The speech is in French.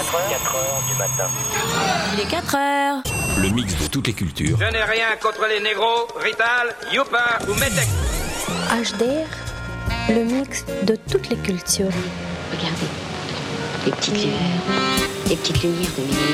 4 heures du matin. Il est 4 heures. Le mix de toutes les cultures. Je n'ai rien contre les négros, Rital, Youpa ou Metek. HDR, le mix de toutes les cultures. Regardez, les petites lueurs, les petites lumières de minuit.